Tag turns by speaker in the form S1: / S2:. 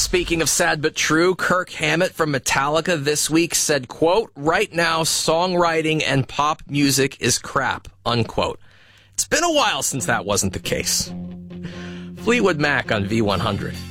S1: Speaking of sad but true, Kirk Hammett from Metallica this week said, quote, "Right now, songwriting and pop music is crap," unquote. It's been a while since that wasn't the case. Fleetwood Mac on V100.